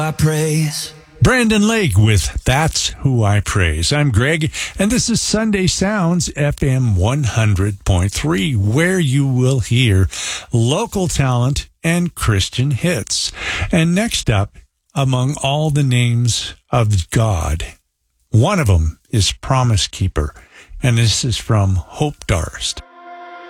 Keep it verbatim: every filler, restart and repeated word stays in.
I praise. Brandon Lake with That's Who I Praise. I'm Greg, and this is Sunday Sounds F M one hundred point three, where you will hear local talent and Christian hits. And next up, among all the names of God, one of them is Promise Keeper, and this is from Hope Darst.